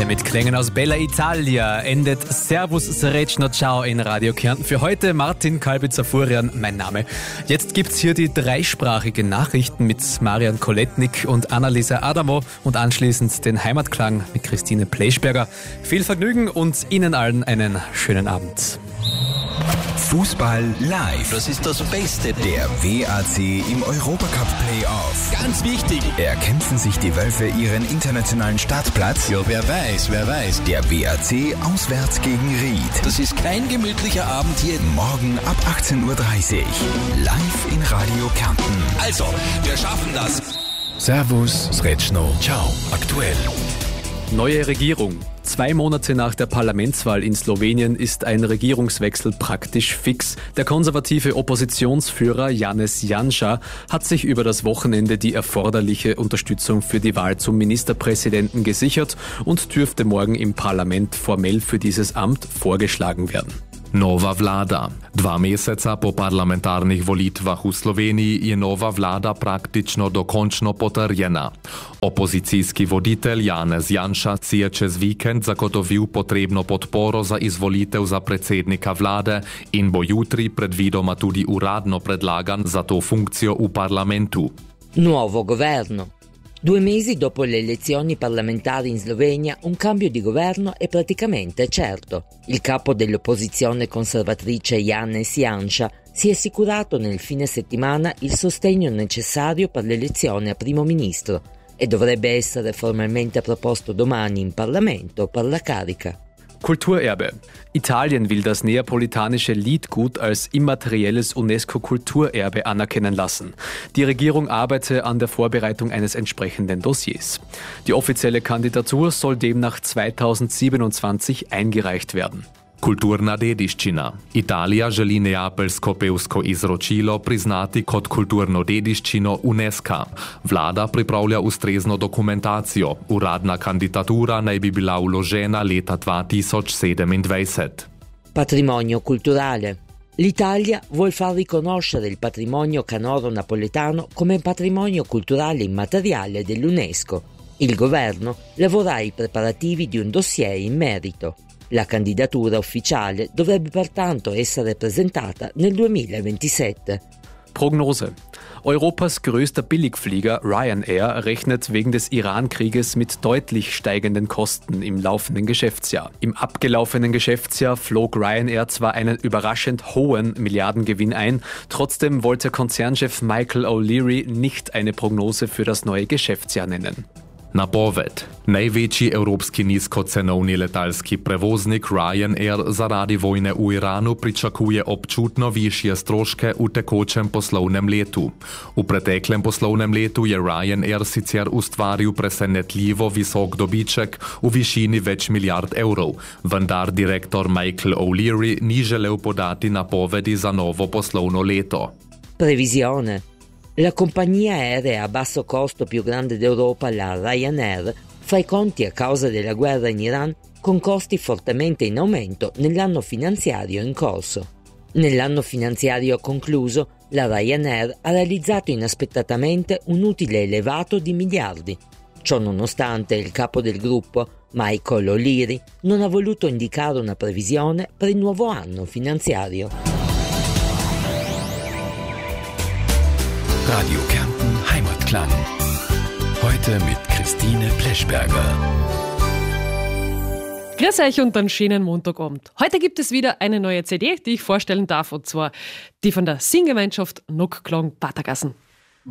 Mit Klängen aus Bella Italia endet Servus Srečno Ciao in Radio Kärnten. Für heute Martin Kalbitzer-Furian, mein Name. Jetzt gibt's hier die dreisprachigen Nachrichten mit Marian Koletnik und Annalisa Adamo und anschließend den Heimatklang mit Christine Pleschberger. Viel Vergnügen und Ihnen allen einen schönen Abend. Fußball live. Das ist das Beste. Der WAC im Europacup-Playoff. Ganz wichtig. Erkämpfen sich die Wölfe ihren internationalen Startplatz? Ja, wer weiß. Der WAC auswärts gegen Ried. Das ist kein gemütlicher Abend hier. Morgen ab 18.30 Uhr. Live in Radio Kärnten. Also, wir schaffen das. Servus, Srečno, Ciao. Aktuell. Neue Regierung. 2 Monate nach der Parlamentswahl in Slowenien ist ein Regierungswechsel praktisch fix. Der konservative Oppositionsführer Janez Janša hat sich über das Wochenende die erforderliche Unterstützung für die Wahl zum Ministerpräsidenten gesichert und dürfte morgen im Parlament formell für dieses Amt vorgeschlagen werden. Nova vlada. 2 meseca po parlamentarnih volitvah v Sloveniji je nova vlada praktično dokončno potrjena. Opozicijski voditelj Janez Janša si je čez vikend zagotovil potrebno podporo za izvolitev za predsednika vlade in bo jutri predvidoma tudi uradno predlagan za to funkcijo v parlamentu. Nuovo governo. 2 mesi dopo le elezioni parlamentari in Slovenia, un cambio di governo è praticamente certo. Il capo dell'opposizione conservatrice Janez Janša si è assicurato nel fine settimana il sostegno necessario per l'elezione a primo ministro e dovrebbe essere formalmente proposto domani in Parlamento per la carica. Kulturerbe. Italien will das neapolitanische Liedgut als immaterielles UNESCO-Kulturerbe anerkennen lassen. Die Regierung arbeite an der Vorbereitung eines entsprechenden Dossiers. Die offizielle Kandidatur soll demnach 2027 eingereicht werden. Kulturna dediščina. Italija želi neapeljsko pevsko izročilo priznati kot kulturno dediščino UNESCO. Vlada pripravlja ustrezno dokumentacijo. Uradna kandidatura naj bi bila vložena leta 2027. Patrimonio culturale. L'Italia vuol far riconoscere il patrimonio canoro napoletano come patrimonio culturale immateriale dell'UNESCO. Il governo lavora ai preparativi di un dossier in merito. La candidatura ufficiale dovrebbe pertanto essere presentata nel 2027. Prognose. Europas größter Billigflieger Ryanair rechnet wegen des Iran-Krieges mit deutlich steigenden Kosten im laufenden Geschäftsjahr. Im abgelaufenen Geschäftsjahr flog Ryanair zwar einen überraschend hohen Milliardengewinn ein, trotzdem wollte Konzernchef Michael O'Leary nicht eine Prognose für das neue Geschäftsjahr nennen. Napoved. Največji evropski nizkocenovni letalski prevoznik Ryanair zaradi vojne v Iranu pričakuje občutno višje stroške v tekočem poslovnem letu. V preteklem poslovnem letu je Ryanair sicer ustvaril presenetljivo visok dobiček v višini več milijard evrov, vendar direktor Michael O'Leary ni želel podati napovedi za novo poslovno leto. Previsione. La compagnia aerea a basso costo più grande d'Europa, la Ryanair, fa i conti a causa della guerra in Iran con costi fortemente in aumento nell'anno finanziario in corso. Nell'anno finanziario concluso, la Ryanair ha realizzato inaspettatamente un utile elevato di miliardi. Ciò nonostante, il capo del gruppo, Michael O'Leary, non ha voluto indicare una previsione per il nuovo anno finanziario. Radio Kärnten Heimatklang. Heute mit Christine Pleschberger. Grüß euch und einen schönen Montagabend. Heute gibt es wieder eine neue CD, die ich vorstellen darf, und zwar die von der Singgemeinschaft Nockklang Patergassen.